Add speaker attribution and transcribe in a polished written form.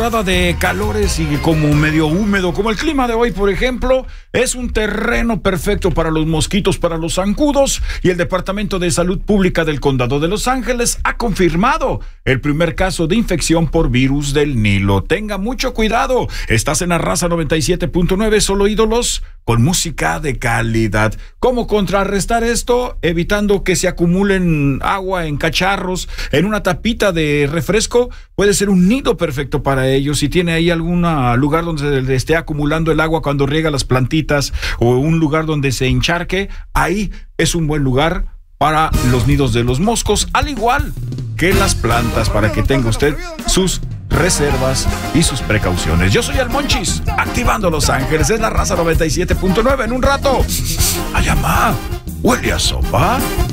Speaker 1: temporada de calores y como medio húmedo, como el clima de hoy, por ejemplo, es un terreno perfecto para los mosquitos, para los zancudos, y el Departamento de Salud Pública del Condado de Los Ángeles ha confirmado el primer caso de infección por virus del Nilo. Tenga mucho cuidado. Estás en la Raza 97.9, solo ídolos con música de calidad. ¿Cómo contrarrestar esto? Evitando que se acumulen agua en cacharros, en una tapita de refresco. Puede ser un nido perfecto para ellos. Si tiene ahí algún lugar donde se esté acumulando el agua cuando riega las plantitas, o un lugar donde se encharque, ahí es un buen lugar para los nidos de los moscos, al igual que las plantas, para que tenga usted sus reservas y sus precauciones. Yo soy el Monchis, activando Los Ángeles, es la Raza 97.9. En un rato, Ayamá, huele a sopa.